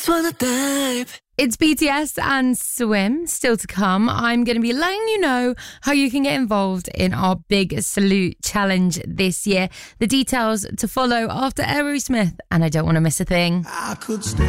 It's BTS and Swim still to come. I'm going to be letting you know how you can get involved in our Big Salute Challenge this year. The details to follow after Aerosmith, and I don't want to miss a thing. I could stay